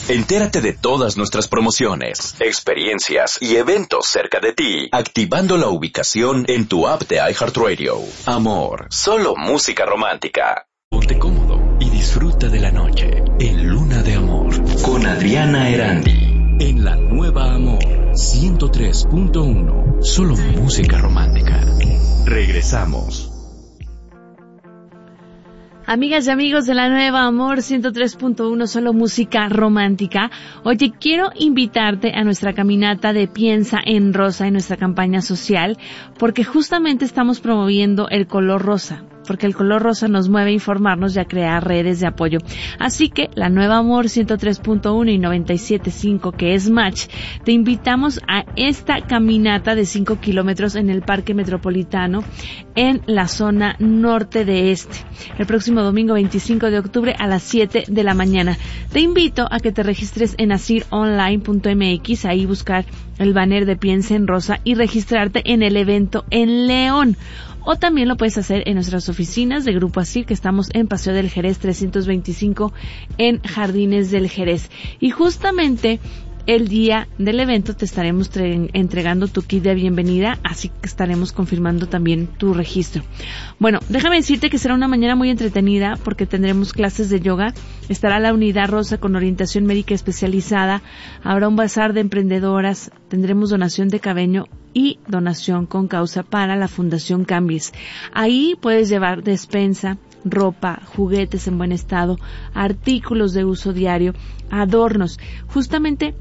Entérate de todas nuestras promociones, experiencias y eventos cerca de ti, activando la ubicación en tu app de iHeartRadio. Amor, solo música romántica. Ponte cómodo y disfruta de la noche en Luna de Amor con Adriana Erandi. En la nueva Amor 103.1, solo música romántica. Regresamos. Amigas y amigos de la nueva Amor 103.1, solo música romántica. Oye, quiero invitarte a nuestra caminata de Piensa en Rosa en nuestra campaña social, porque justamente estamos promoviendo el color rosa, porque el color rosa nos mueve a informarnos y a crear redes de apoyo. Así que la nueva Amor 103.1 y 97.5, que es Match, te invitamos a esta caminata de 5 kilómetros en el Parque Metropolitano en la zona norte de este, el próximo domingo 25 de octubre a las 7 de la mañana. Te invito a que te registres en asironline.mx, ahí buscar el banner de Piensa en Rosa y registrarte en el evento en León. O también lo puedes hacer en nuestras oficinas de Grupo Asir, que estamos en Paseo del Jerez 325 en Jardines del Jerez. Y justamente el día del evento te estaremos entregando tu kit de bienvenida, así que estaremos confirmando también tu registro. Bueno, déjame decirte que será una mañana muy entretenida porque tendremos clases de yoga, estará la unidad rosa con orientación médica especializada, habrá un bazar de emprendedoras, tendremos donación de cabello y donación con causa para la Fundación Cambis. Ahí puedes llevar despensa, ropa, juguetes en buen estado, artículos de uso diario, adornos. Justamente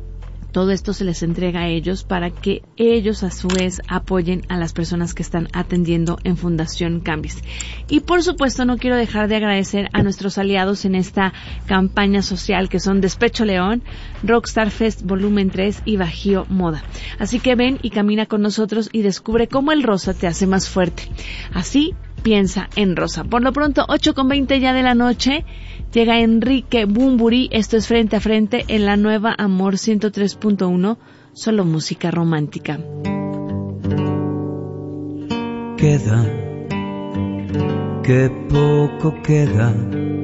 todo esto se les entrega a ellos para que ellos a su vez apoyen a las personas que están atendiendo en Fundación Cambis. Y por supuesto no quiero dejar de agradecer a nuestros aliados en esta campaña social, que son Despecho León, Rockstar Fest Volumen 3 y Bajío Moda. Así que ven y camina con nosotros y descubre cómo el rosa te hace más fuerte. Así piensa en rosa. Por lo pronto, 8:20 ya de la noche, llega Enrique Bunbury. Esto es Frente a Frente en la nueva Amor 103.1, solo música romántica. Queda, que poco queda